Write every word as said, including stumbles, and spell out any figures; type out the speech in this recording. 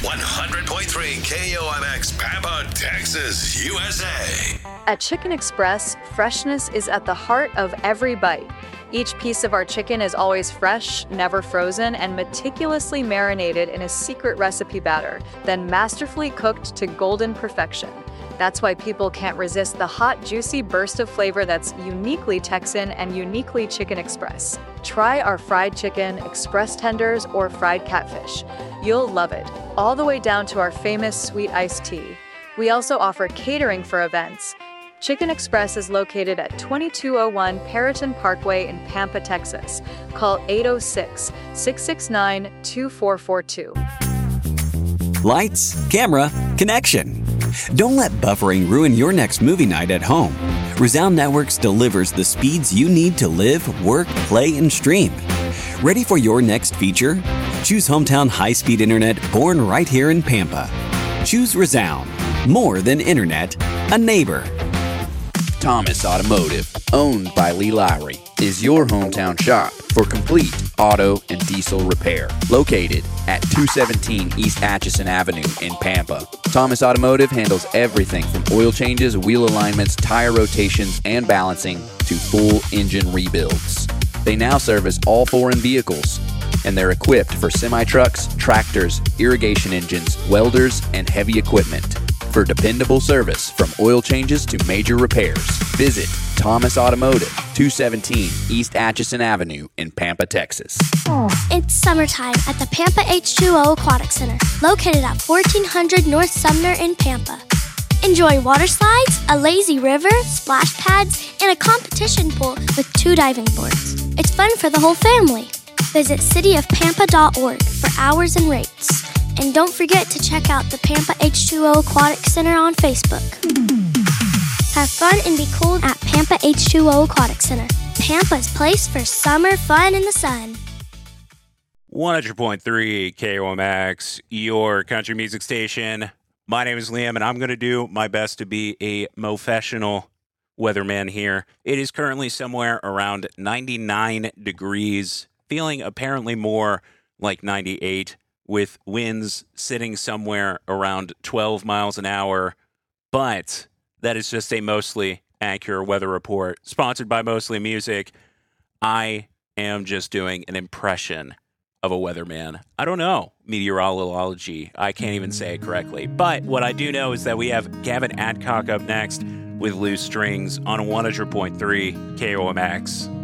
one hundred point three K O M X Pampa, Texas, U S A. At Chicken Express, freshness is at the heart of every bite. Each piece of our chicken is always fresh, never frozen, and meticulously marinated in a secret recipe batter, then masterfully cooked to golden perfection. That's why people can't resist the hot, juicy burst of flavor that's uniquely Texan and uniquely Chicken Express. Try our fried chicken, express tenders, or fried catfish. You'll love it, all the way down to our famous sweet iced tea. We also offer catering for events. Chicken Express is located at twenty-two oh one Perriton Parkway in Pampa, Texas. Call eight oh six, six six nine, two four four two. Lights, camera, connection. Don't let buffering ruin your next movie night at home. Resound Networks delivers the speeds you need to live, work, play, and stream. Ready for your next feature? Choose hometown high-speed internet born right here in Pampa. Choose Resound. More than internet, a neighbor. Thomas Automotive, owned by Lee Lowry, is your hometown shop for complete auto and diesel repair. Located at two seventeen East Atchison Avenue in Pampa. Thomas Automotive handles everything from oil changes, wheel alignments, tire rotations, and balancing to full engine rebuilds. They now service all foreign vehicles, and they're equipped for semi-trucks, tractors, irrigation engines, welders, and heavy equipment. For dependable service from oil changes to major repairs, visit Thomas Automotive, two seventeen East Atchison Avenue in Pampa, Texas. It's summertime at the Pampa H two O Aquatic Center, located at fourteen hundred North Sumner in Pampa. Enjoy water slides, a lazy river, splash pads, and a competition pool with two diving boards. It's fun for the whole family. Visit city of pampa dot org for hours and rates. And don't forget to check out the Pampa H two O Aquatic Center on Facebook. Have fun and be cool at Pampa H two O Aquatic Center, Pampa's place for summer fun in the sun. one hundred point three K O M X, your country music station. My name is Liam, and I'm going to do my best to be a professional weatherman here. It is currently somewhere around ninety-nine degrees, feeling apparently more like ninety-eight, with winds sitting somewhere around twelve miles an hour. But that is just a mostly accurate weather report, sponsored by Mostly Music. I am just doing an impression of a weatherman. I don't know meteorology. I can't even say it correctly. But what I do know is that we have Gavin Adcock up next with Loose Strings on one hundred point three K O M X.